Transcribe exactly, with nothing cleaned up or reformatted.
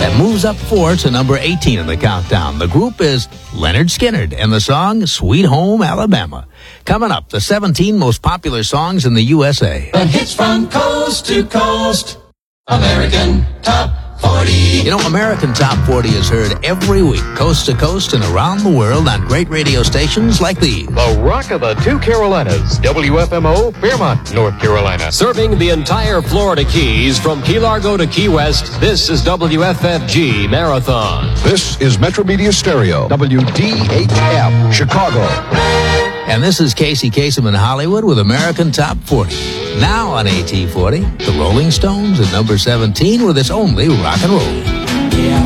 That moves up four to number eighteen in the countdown. The group is Leonard Skinner and the song Sweet Home Alabama. Coming up, the seventeen most popular songs in the U S A. The hits from coast to coast. American Top forty. You know, American Top forty is heard every week, coast to coast and around the world on great radio stations like these. The Rock of the Two Carolinas, W F M O, Fairmont, North Carolina. Serving the entire Florida Keys from Key Largo to Key West, this is W F F G Marathon. This is Metro Media Stereo, W D H F, Chicago. And this is Casey Kasem in Hollywood with American Top forty. Now on A T forty, the Rolling Stones at number seventeen with its only rock and roll. Yeah,